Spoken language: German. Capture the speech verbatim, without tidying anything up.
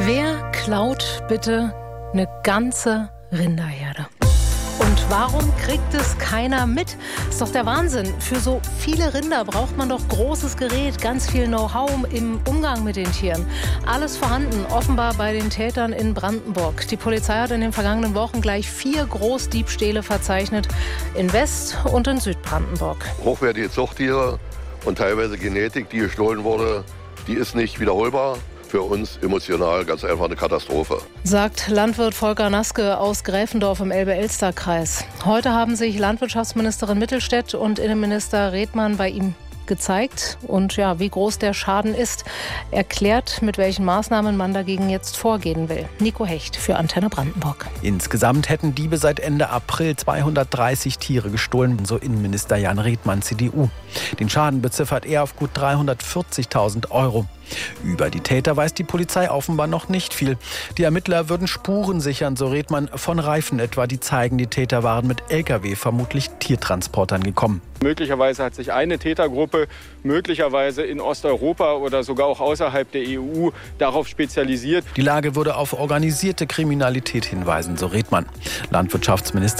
Wer klaut bitte eine ganze Rinderherde? Und warum kriegt es keiner mit? Ist doch der Wahnsinn. Für so viele Rinder braucht man doch großes Gerät, ganz viel Know-how im Umgang mit den Tieren. Alles vorhanden, offenbar bei den Tätern in Brandenburg. Die Polizei hat in den vergangenen Wochen gleich vier Großdiebstähle verzeichnet, in West- und in Südbrandenburg. Hochwertige Zuchttiere und teilweise Genetik, die gestohlen wurde, die ist nicht wiederholbar. Für uns emotional ganz einfach eine Katastrophe. Sagt Landwirt Volker Naske aus Gräfendorf im Elbe-Elster-Kreis. Heute haben sich Landwirtschaftsministerin Mittelstädt und Innenminister Redmann bei ihm gezeigt und ja, wie groß der Schaden ist. Erklärt, mit welchen Maßnahmen man dagegen jetzt vorgehen will. Nico Hecht für Antenne Brandenburg. Insgesamt hätten Diebe seit Ende April zweihundertdreißig Tiere gestohlen, so Innenminister Jan Redmann, C D U. Den Schaden beziffert er auf gut dreihundertvierzigtausend Euro. Über die Täter weiß die Polizei offenbar noch nicht viel. Die Ermittler würden Spuren sichern, so Redmann, von Reifen etwa, die zeigen, die Täter waren mit L K W, vermutlich Tiertransportern, gekommen. Möglicherweise hat sich eine Tätergruppe möglicherweise in Osteuropa oder sogar auch außerhalb der E U darauf spezialisiert. Die Lage würde auf organisierte Kriminalität hinweisen, so Redmann. Landwirtschaftsminister